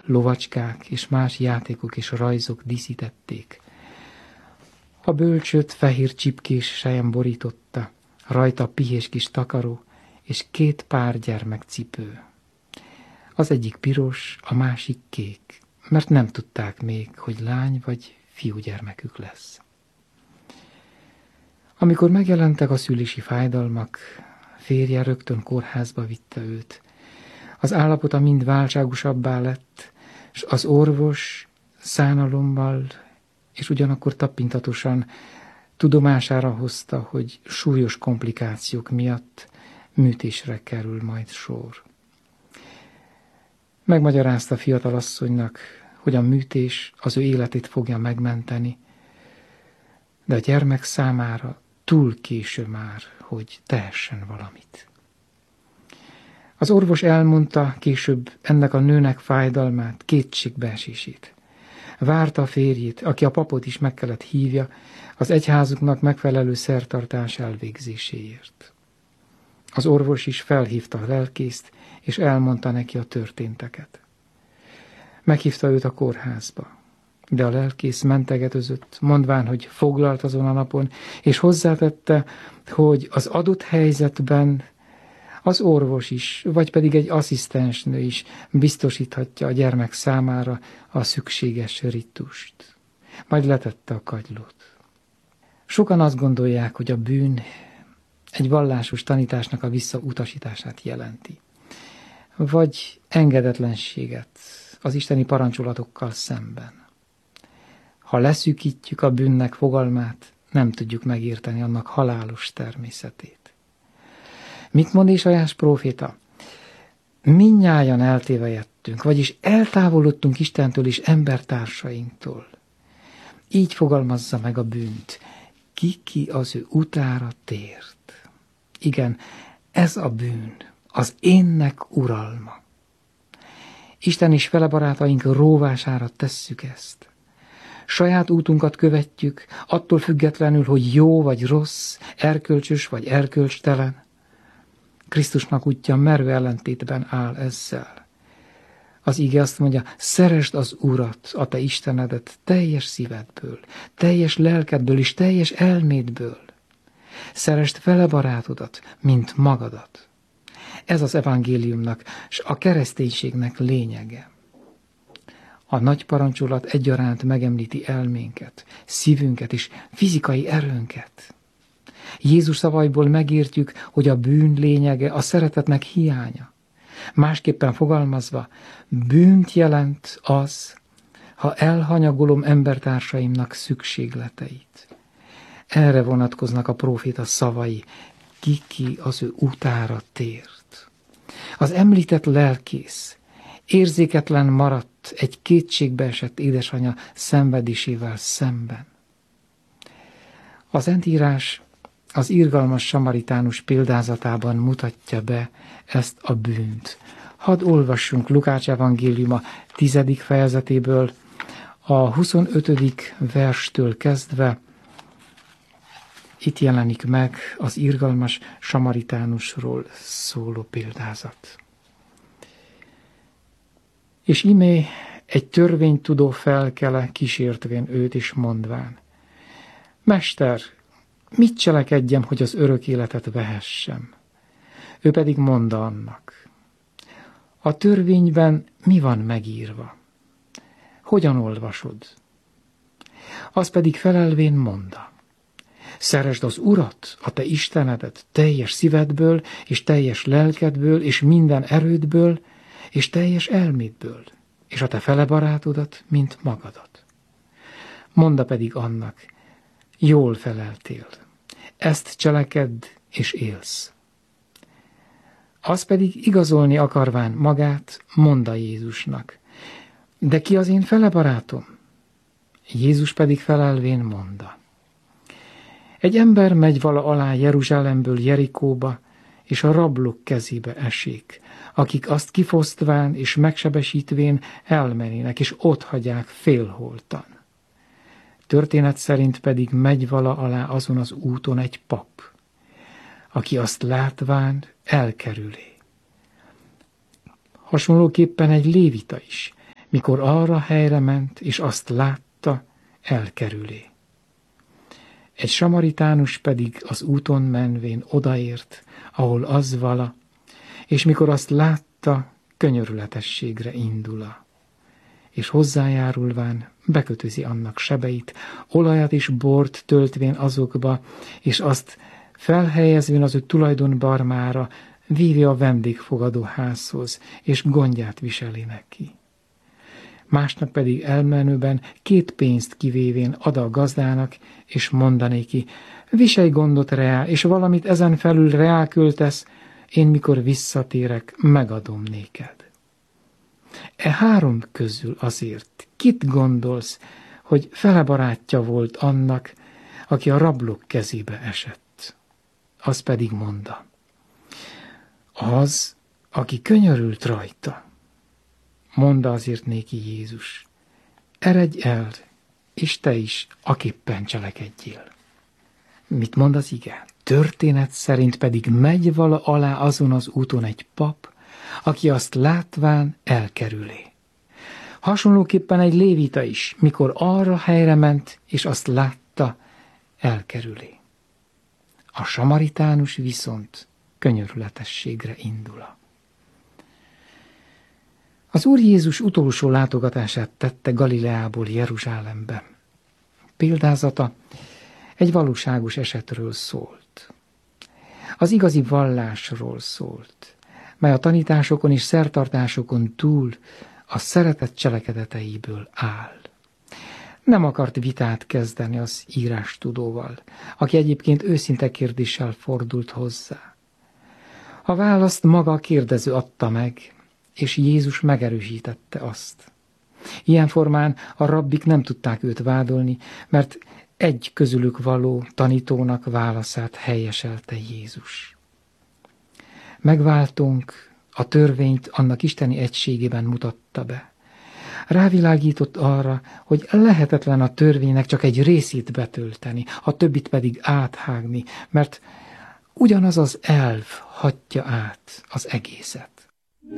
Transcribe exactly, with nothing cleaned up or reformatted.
lovacskák és más játékok és rajzok díszítették. A bölcsőt fehér csipkés sejem borította, rajta pihés kis takaró és két pár gyermekcipő. Az egyik piros, a másik kék, mert nem tudták még, hogy lány vagy fiúgyermekük lesz. Amikor megjelentek a szülési fájdalmak, férje rögtön kórházba vitte őt. Az állapota mind válságosabbá lett, és az orvos szánalommal és ugyanakkor tapintatosan tudomására hozta, hogy súlyos komplikációk miatt műtésre kerül majd sor. Megmagyarázta a fiatalasszonynak, hogy a műtés az ő életét fogja megmenteni, de a gyermek számára túl késő már, hogy tehessen valamit. Az orvos elmondta később ennek a nőnek fájdalmát, kétségbeesését. Várta a férjét, aki a papot is meg kellett hívja, az egyházuknak megfelelő szertartás elvégzéséért. Az orvos is felhívta a lelkészt, és elmondta neki a történteket. Meghívta őt a kórházba, de a lelkész mentegetőzött, mondván, hogy foglalt azon a napon, és hozzátette, hogy az adott helyzetben az orvos is, vagy pedig egy asszisztensnő is biztosíthatja a gyermek számára a szükséges ritust. Majd letette a kagylót. Sokan azt gondolják, hogy a bűn egy vallásos tanításnak a visszautasítását jelenti, vagy engedetlenséget az isteni parancsolatokkal szemben. Ha leszűkítjük a bűnnek fogalmát, nem tudjuk megérteni annak halálos természetét. Mit mond Ézsaiás próféta? Mindnyájan eltévejedtünk, vagyis eltávolodtunk Istentől és embertársainktól. Így fogalmazza meg a bűnt. Ki-ki az ő utára tért. Igen, ez a bűn, az énnek uralma. Isten és fele barátaink róvására tesszük ezt. Saját útunkat követjük, attól függetlenül, hogy jó vagy rossz, erkölcsös vagy erkölcstelen. Krisztusnak útja merő ellentétben áll ezzel. Az íge azt mondja, szeresd az Urat, a te Istenedet teljes szívedből, teljes lelkedből és teljes elmédből. Szeresd fele barátodat, mint magadat. Ez az evangéliumnak és a kereszténységnek lényege. A nagy parancsolat egyaránt megemlíti elménket, szívünket és fizikai erőnket. Jézus szavaiból megértjük, hogy a bűn lényege a szeretetnek hiánya. Másképpen fogalmazva, bűnt jelent az, ha elhanyagolom embertársaimnak szükségleteit. Erre vonatkoznak a próféta szavai, ki-ki az ő utára tért. Az említett lelkész érzéketlen maradt egy kétségbeesett édesanyja szenvedésével szemben. Az Szentírás az irgalmas samaritánus példázatában mutatja be ezt a bűnt. Hadd olvassunk Lukács evangéliuma tizedik fejezetéből, a huszonötödik verstől kezdve. Itt jelenik meg az irgalmas samaritánusról szóló példázat. És imé egy törvénytudó felkele kísértvén őt is mondván: Mester, mit cselekedjem, hogy az örök életet vehessem? Ő pedig mondta annak: a törvényben mi van megírva? Hogyan olvasod? Az pedig felelvén mondta: szeresd az Urat, a te Istenedet teljes szívedből, és teljes lelkedből, és minden erődből, és teljes elmédből, és a te fele barátodat, mint magadat. Monda pedig annak: jól feleltél, ezt cselekedd, és élsz. Az pedig igazolni akarván magát, mondta Jézusnak: de ki az én fele barátom? Jézus pedig felelvén mondta: egy ember megy vala alá Jeruzsálemből Jerikóba, és a rablók kezébe esik, akik azt kifosztván és megsebesítvén elmenének, és otthagyják félholtan. Történet szerint pedig megy vala alá azon az úton egy pap, aki azt látván elkerüli. Hasonlóképpen egy lévita is, mikor arra helyre ment, és azt látta, elkerülé. Egy samaritánus pedig az úton menvén odaért, ahol az vala, és mikor azt látta, könyörületességre indula, és hozzájárulván bekötözi annak sebeit, olajat és bort töltvén azokba, és azt felhelyezvén az ő tulajdonbarmára, vívja a vendégfogadó házhoz, és gondját viseli neki. Másnak pedig elmenőben két pénzt kivévén ad a gazdának, és mondanéki, viselj gondot reá, és valamit ezen felül reá költesz, én mikor visszatérek, megadom néked. E három közül azért kit gondolsz, hogy fele barátja volt annak, aki a rablók kezébe esett? Az pedig mondta, az, aki könyörült rajta. Mondta azért néki Jézus, eredj el, és te is aképpen cselekedjél. Mit mond az ige? Történet szerint pedig megy vala alá azon az úton egy pap, aki azt látván elkerülé. Hasonlóképpen egy lévita is, mikor arra helyre ment, és azt látta, elkerülé. A samaritánus viszont könyörületességre indula. Az Úr Jézus utolsó látogatását tette Galileából Jeruzsálembe. Példázata egy valóságos esetről szólt. Az igazi vallásról szólt, mely a tanításokon és szertartásokon túl a szeretet cselekedeteiből áll. Nem akart vitát kezdeni az írástudóval, aki egyébként őszinte kérdéssel fordult hozzá. A választ maga a kérdező adta meg, és Jézus megerősítette azt. Ilyen formán a rabbik nem tudták őt vádolni, mert egy közülük való tanítónak válaszát helyeselte Jézus. Megváltónk a törvényt annak isteni egységében mutatta be. Rávilágított arra, hogy lehetetlen a törvénynek csak egy részét betölteni, a többit pedig áthágni, mert ugyanaz az elv hatja át az egészet.